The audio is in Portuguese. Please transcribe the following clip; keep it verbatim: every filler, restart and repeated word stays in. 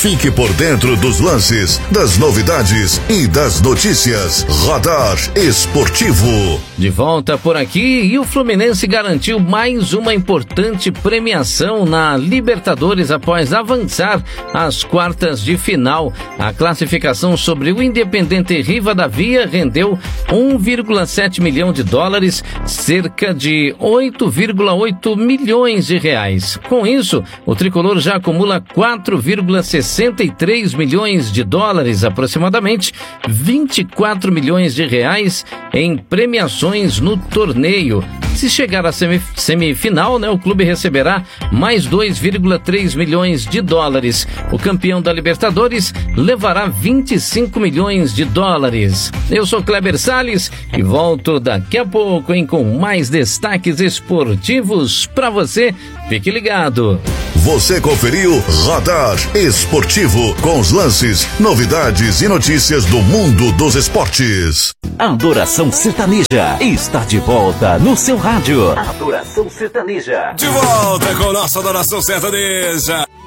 Fique por dentro dos lances, das novidades e das notícias. Radar Esportivo. De volta por aqui, e o Fluminense garantiu mais uma importante premiação na Libertadores após avançar às quartas de final. A classificação sobre o Independente Rivadavia rendeu um vírgula sete milhão de dólares, cerca de oito vírgula oito milhões de reais. Com isso, o tricolor já acumula quatro vírgula sessenta e três milhões de dólares, aproximadamente vinte e quatro milhões de reais em premiações no torneio. Se chegar à semifinal, né, o clube receberá mais dois vírgula três milhões de dólares. O campeão da Libertadores levará vinte e cinco milhões de dólares. Eu sou Kleber Salles e volto daqui a pouco, hein, com mais destaques esportivos para você. Fique ligado. Você conferiu Radar Esportivo, com os lances, novidades e notícias do mundo dos esportes. Adoração Sertaneja está de volta no seu rádio. Adoração Sertaneja. De volta com nossa Adoração Sertaneja.